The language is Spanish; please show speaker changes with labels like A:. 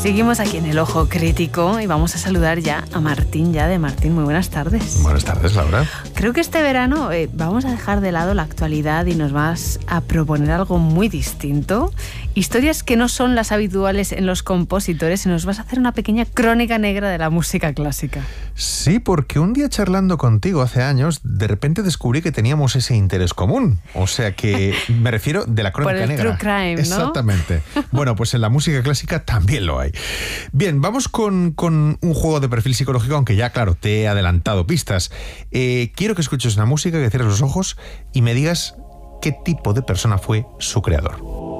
A: Seguimos aquí en El Ojo Crítico y vamos a saludar ya a Martín Yade. Martín, muy buenas tardes.
B: Buenas tardes, Laura.
A: Creo que este verano vamos a dejar de lado la actualidad y nos vas a proponer algo muy distinto. Historias que no son las habituales en los compositores y nos vas a hacer una pequeña crónica negra de la música clásica.
B: Sí, porque un día charlando contigo hace años, de repente descubrí que teníamos ese interés común. O sea que me refiero de la crónica negra.
A: Por el true crime, ¿no?
B: Exactamente. Bueno, pues en la música clásica también lo hay. Bien, vamos con un juego de perfil psicológico, aunque ya, claro, te he adelantado pistas. Quiero que escuches una música, que cierres los ojos y me digas qué tipo de persona fue su creador.